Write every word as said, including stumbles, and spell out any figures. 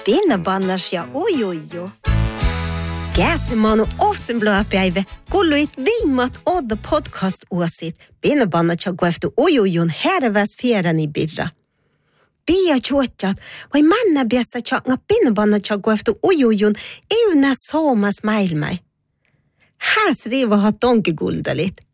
Pinnabannas ja ujuju. Käsimanu oftsen blöpäivä, kulluit viimmat odda podcast-uosit. Pinnabannat ja gueftu ujujun herväs fjärani birra. Pia chuotjat, vai manna biessa tjanga pinnabannat ja gueftu ujujun euna soomas maailmai. Häs riva ha tonkiguldalit.